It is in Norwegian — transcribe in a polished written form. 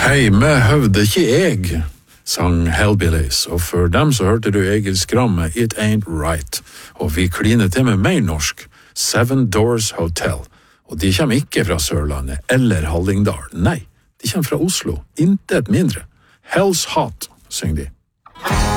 Hei, med høvde ikke jeg, sang Hellbillies, og for dem så hørte du Egil Skram med It Ain't Right, og vi kliner til med mer norsk, Seven Doors Hotel, og de kommer ikke fra Sørlandet eller Hallingdal, nei, de kommer fra Oslo, intet mindre. Hell's Hot, synger de.